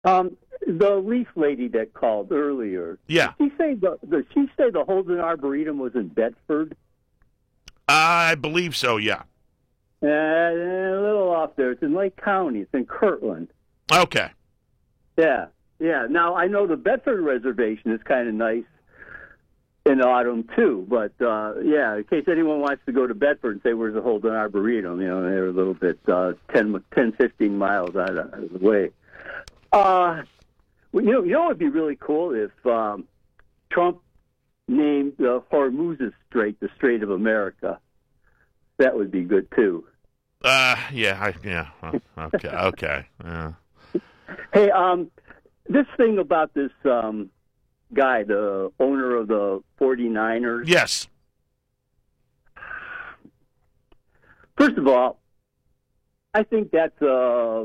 The leaf lady that called earlier. Yeah. Did she say the Holden Arboretum was in Bedford? I believe so, yeah. A little off there. It's in Lake County. It's in Kirtland. Okay. Yeah. Now, I know the Bedford Reservation is kind of nice in autumn, too. But, in case anyone wants to go to Bedford and say, where's the Holden Arboretum? They're a little bit 10, 15 miles out of the way. What would be really cool if Trump named Hormuz Strait the Strait of America. That would be good, too. Okay. Yeah. Hey, this thing about this guy, the owner of the 49ers. Yes. First of all, I think that's a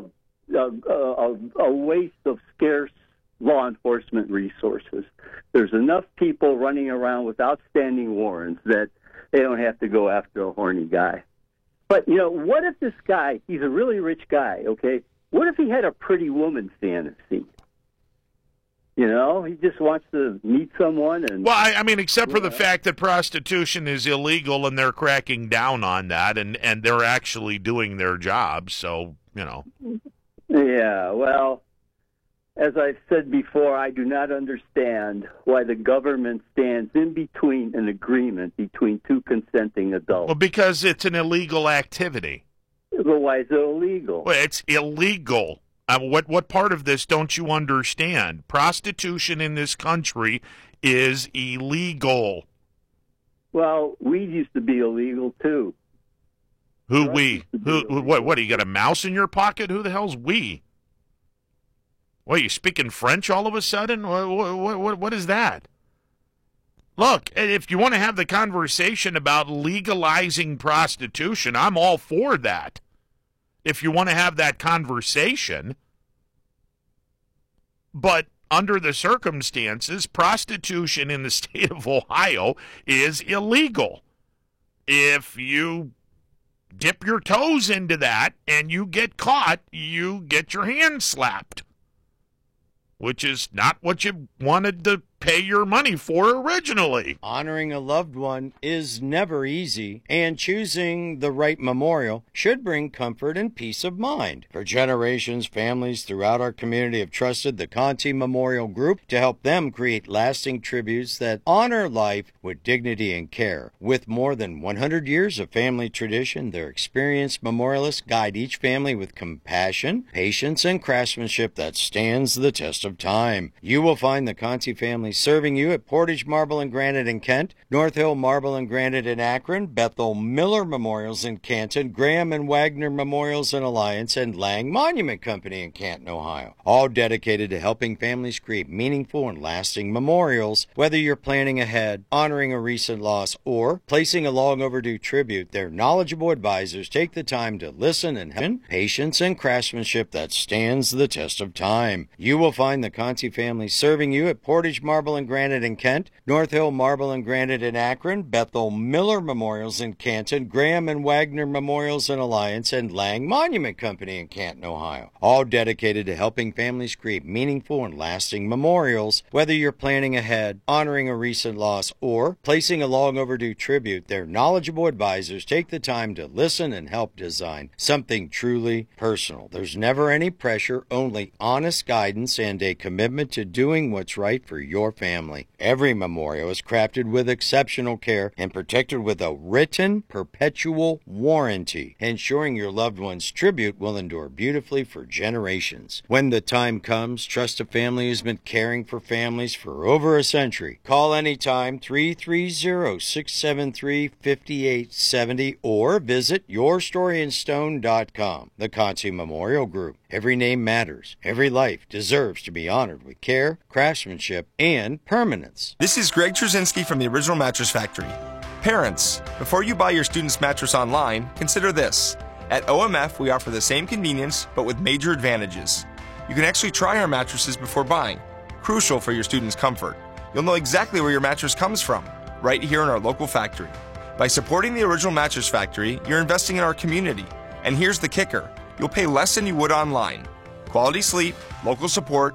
waste of scarce law enforcement resources. There's enough people running around with outstanding warrants that they don't have to go after a horny guy. But, what if this guy, he's a really rich guy, okay? What if he had a pretty woman fantasy? He just wants to meet someone and... Well, I mean, except for the fact that prostitution is illegal and they're cracking down on that and they're actually doing their job, so, Yeah, well, as I've said before, I do not understand why the government stands in between an agreement between two consenting adults. Well, because it's an illegal activity. Well, why is it illegal? Well, it's illegal. What part of this don't you understand? Prostitution in this country is illegal. Well, weed used to be illegal, too. Who we? What, you got a mouse in your pocket? Who the hell's we? What, you speaking French all of a sudden? What is that? Look, if you want to have the conversation about legalizing prostitution, I'm all for that. If you want to have that conversation. But under the circumstances, prostitution in the state of Ohio is illegal. If you dip your toes into that and you get caught, you get your hand slapped, which is not what you wanted to pay your money for originally. Honoring a loved one is never easy, and choosing the right memorial should bring comfort and peace of mind. For generations, families throughout our community have trusted the Conti Memorial Group to help them create lasting tributes that honor life with dignity and care. With more than 100 years of family tradition, their experienced memorialists guide each family with compassion, patience, and craftsmanship that stands the test of time. You will find the Conti family serving you at Portage Marble and Granite in Kent, North Hill Marble and Granite in Akron, Bethel Miller Memorials in Canton, Graham and Wagner Memorials in Alliance, and Lang Monument Company in Canton, Ohio. All dedicated to helping families create meaningful and lasting memorials. Whether you're planning ahead, honoring a recent loss, or placing a long overdue tribute, their knowledgeable advisors take the time to listen and help. Patience and craftsmanship that stands the test of time. You will find the Conti family serving you at Portage Marble and Granite in Kent, North Hill Marble and Granite in Akron, Bethel Miller Memorials in Canton, Graham and Wagner Memorials in Alliance, and Lang Monument Company in Canton, Ohio. All dedicated to helping families create meaningful and lasting memorials. Whether you're planning ahead, honoring a recent loss, or placing a long overdue tribute, their knowledgeable advisors take the time to listen and help design something truly personal. There's never any pressure, only honest guidance and a commitment to doing what's right for your family. Every memorial is crafted with exceptional care and protected with a written perpetual warranty, ensuring your loved one's tribute will endure beautifully for generations. When the time comes, trust a family who's been caring for families for over a century. Call anytime 330-673-5870 or visit yourstoryinstone.com. The Conti Memorial Group. Every name matters. Every life deserves to be honored with care, craftsmanship, and permanence. This is Greg Trzynski from the Original Mattress Factory. Parents, before you buy your student's mattress online, consider this. At OMF, we offer the same convenience, but with major advantages. You can actually try our mattresses before buying, crucial for your student's comfort. You'll know exactly where your mattress comes from, right here in our local factory. By supporting the Original Mattress Factory, you're investing in our community. And here's the kicker. You'll pay less than you would online. Quality sleep, local support,